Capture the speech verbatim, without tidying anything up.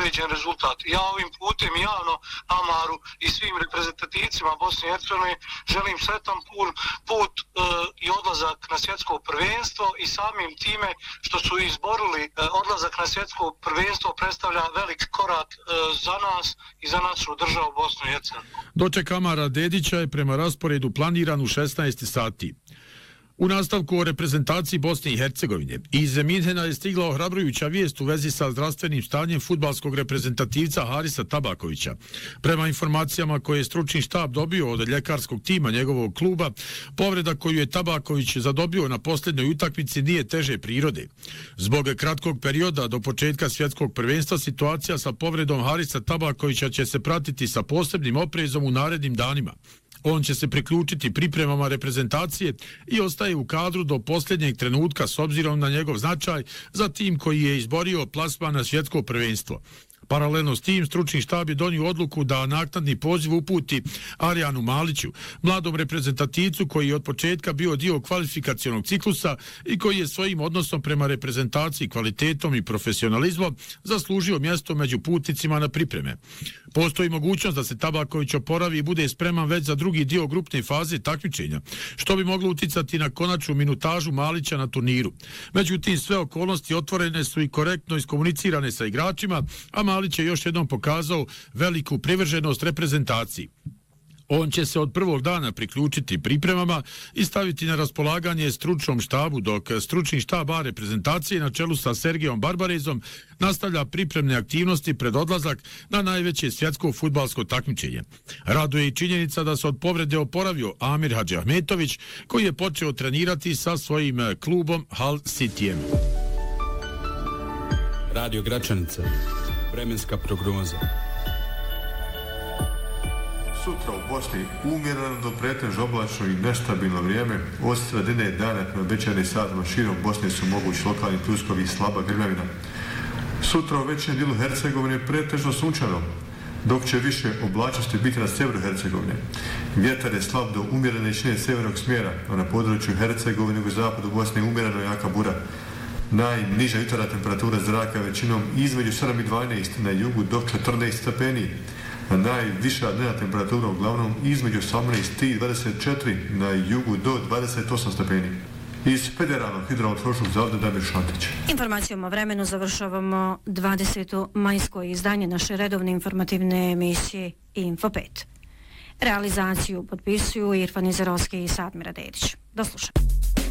određen rezultat. Ja ovim putem javno Amaru i svim reprezentativcima Bosne i Hercegovine želim sretan put, put e, i odlazak na svjetsko prvenstvo i samim time što su izborili e, odlazak na svjetsko prvenstvo predstavlja velik korak e, za nas i za našu državu Bosnu i Hercegovinu. Doček Amara Dedića je prema rasporedu planiran u šesnaest sati. U nastavku o reprezentaciji Bosne i Hercegovine iz Minhena je stigla ohrabrujuća vijest u vezi sa zdravstvenim stanjem fudbalskog reprezentativca Harisa Tabakovića. Prema informacijama koje je stručni štab dobio od ljekarskog tima njegovog kluba, povreda koju je Tabaković zadobio na posljednjoj utakmici nije teže prirode. Zbog kratkog perioda do početka svjetskog prvenstva situacija sa povredom Harisa Tabakovića će se pratiti sa posebnim oprezom u narednim danima. On će se priključiti pripremama reprezentacije i ostaje u kadru do posljednjeg trenutka s obzirom na njegov značaj za tim koji je izborio plasman na svjetsko prvenstvo. Paralelno s tim, stručni štab je donio odluku da naknadni poziv uputi Arijanu Maliću, mladom reprezentativcu koji je od početka bio dio kvalifikacionog ciklusa i koji je svojim odnosom prema reprezentaciji, kvalitetom i profesionalizmom zaslužio mjesto među putnicima na pripreme. Postoji mogućnost da se Tabaković oporavi i bude spreman već za drugi dio grupne faze takmičenja, što bi moglo uticati na konačnu minutažu Malića na turniru. Međutim, sve okolnosti otvorene su i korektno iskomunicirane sa igračima, a Malić je još jednom pokazao veliku privrženost reprezentaciji. On će se od prvog dana priključiti pripremama i staviti na raspolaganje stručnom štabu, dok stručni štab A reprezentacije na čelu sa Sergejom Barbarezom nastavlja pripremne aktivnosti pred odlazak na najveće svjetsko fudbalsko takmičenje. Raduje i činjenica da se od povrede oporavio Amir Hadžiahmetović, koji je počeo trenirati sa svojim klubom Hull Cityjem. Radio Gračanica. Vremenska prognoza. Sutra u Bosni umjereno do pretežno oblačno i nestabilno vrijeme. Od sredine dana prema večernjim satima širom Bosne su mogući lokalni pljuskovi i slaba grmljavina. Sutra u većem dijelu Hercegovine pretežno sunčano, dok će više oblačnosti biti na sjeveru Hercegovine. Vjetar je slab do umjerene jačine sjevernog smjera, a na području Hercegovine u zapadu Bosne je umjereno jaka bura. Najniža jutarnja temperatura zraka većinom između sedam i dvanaest na jugu do četrnaest stepeni. A najviša dnevna temperatura uglavnom između osamnaest i dvadeset četiri na jugu do dvadeset osam stepeni. Iz Federalnog hidrometeorološkog zavoda Damir Šantić. Informacijom o vremenu završavamo dvadeseto majsko izdanje naše redovne informativne emisije Info pet. Realizaciju potpisuju Irfan Izarovski i Sadmira Dedić. Do slušanja.